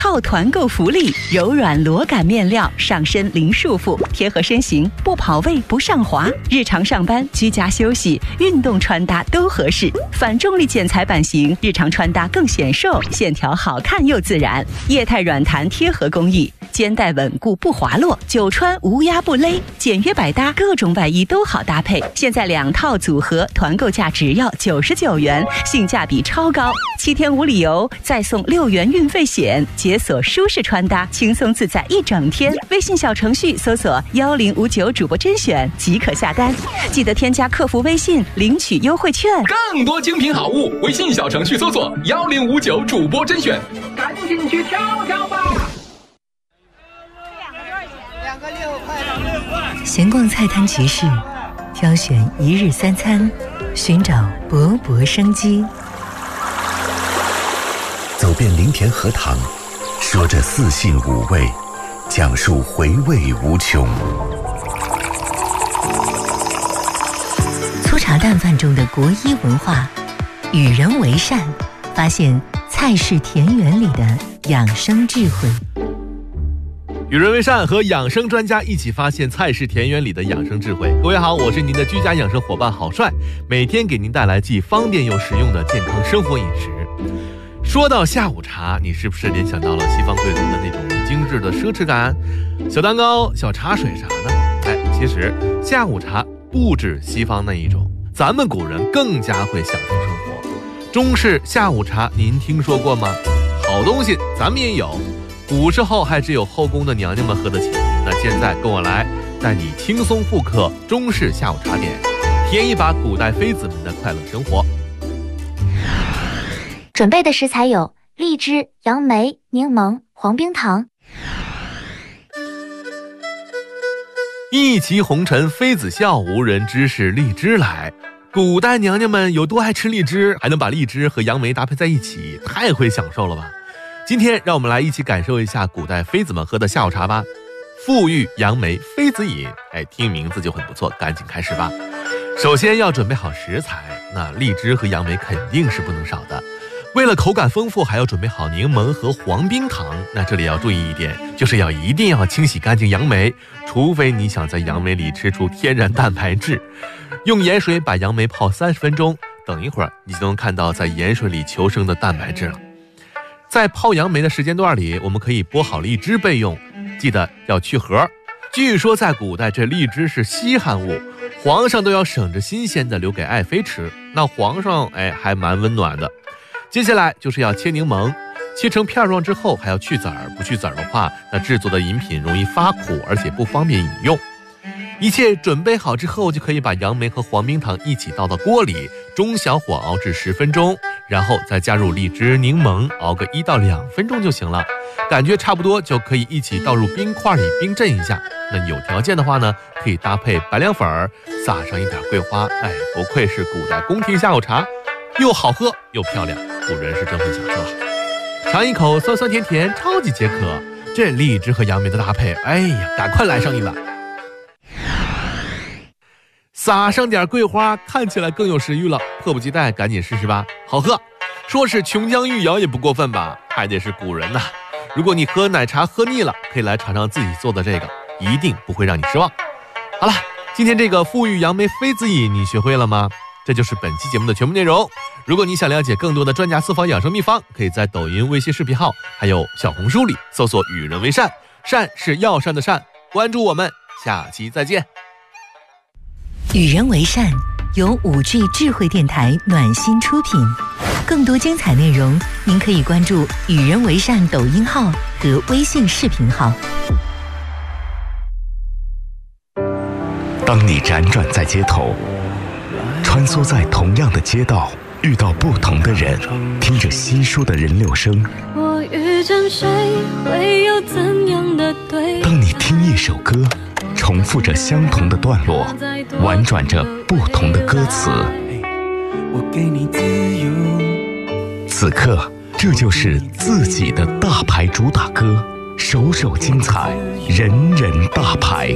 套团购福利，柔软裸感面料，上身零束缚，贴合身形，不跑位不上滑，日常上班、居家休息、运动穿搭都合适。反重力剪裁版型，日常穿搭更显瘦，线条好看又自然。液态软弹贴合工艺，肩带稳固不滑落，久穿无压不勒，简约百搭，各种外衣都好搭配。现在2套组合团购价只要99元，性价比超高。7天无理由，再送6元运费险，解锁舒适穿搭，轻松自在一整天。微信小程序搜索1059主播甄选即可下单，记得添加客服微信领取优惠券。 更多精品好物，微信小程序搜索1059主播甄选，赶紧去挑挑吧。 2个6块。 闲逛菜摊集市，挑选一日3餐，寻找勃勃生机。 走遍林田荷塘，说着4性5味，讲述回味无穷。 粗茶淡饭中的国医文化，与人为善，发现菜式田园里的养生智慧。 与人为善和养生专家一起发现菜式田园里的养生智慧。各位好，我是您的居家养生伙伴郝帅，每天给您带来既方便又实用的健康生活饮食。说到下午茶，你是不是联想到了西方贵族的那种精致的奢侈感？小蛋糕、小茶水啥的？其实下午茶不止西方那一种，咱们古人更加会享受生活。中式下午茶您听说过吗？好东西咱们也有，古时候还只有后宫的娘娘们喝得起，那现在跟我来，带你轻松复刻中式下午茶点，体验一把古代妃子们的快乐生活。 准备的食材有荔枝、杨梅、柠檬、黄冰糖。 一骑红尘妃子笑，无人知是荔枝来。古代娘娘们有多爱吃荔枝，还能把荔枝和杨梅搭配在一起，太会享受了吧。今天让我们来一起感受一下古代妃子们喝的下午茶吧。馥郁杨梅妃子饮，听名字就很不错，赶紧开始吧。首先要准备好食材，那荔枝和杨梅肯定是不能少的。为了口感丰富，还要准备好柠檬和黄冰糖。那这里要注意一点，就是一定要清洗干净杨梅，除非你想在杨梅里吃出天然蛋白质。用盐水把杨梅泡30分钟，等一会儿你就能看到在盐水里求生的蛋白质了。在泡杨梅的时间段里，我们可以剥好荔枝备用，记得要去核。据说在古代这荔枝是稀罕物，皇上都要省着新鲜的留给爱妃吃，那皇上还蛮温暖的。接下来就是要切柠檬，切成片状之后还要去籽儿，不去籽儿的话，那制作的饮品容易发苦，而且不方便饮用。一切准备好之后，就可以把杨梅和黄冰糖一起倒到锅里，中小火熬至10分钟，然后再加入荔枝、柠檬，熬个1到2分钟就行了。感觉差不多就可以一起倒入冰块里冰镇一下。那有条件的话呢，可以搭配白凉粉，撒上一点桂花。不愧是古代宫廷下午茶，又好喝又漂亮，古人是真会享受啊！尝一口酸酸甜甜，超级解渴。这荔枝和杨梅的搭配，赶快来上一碗。撒上点桂花，看起来更有食欲了，迫不及待赶紧试试吧。好喝，说是琼浆玉摇也不过分吧？还得是古人呐。如果你喝奶茶喝腻了，可以来尝尝自己做的这个，一定不会让你失望。好了，今天这个馥郁杨梅妃子饮你学会了吗？这就是本期节目的全部内容。如果你想了解更多的专家私房养生秘方，可以在抖音、微信视频号还有小红书里搜索与人为善，善是药膳的善，关注我们，下期再见。 与人为善由5G 智慧电台暖心出品，更多精彩内容您可以关注与人为善抖音号和微信视频号。 当你辗转在街头，穿梭在同样的街道，遇到不同的人，听着稀疏的人流声， 我遇见谁会有怎样的对白。 当你听一首歌，重复着相同的段落，婉转着不同的歌词， 我给你自由。 此刻这就是自己的大牌主打歌，首首精彩，人人大牌。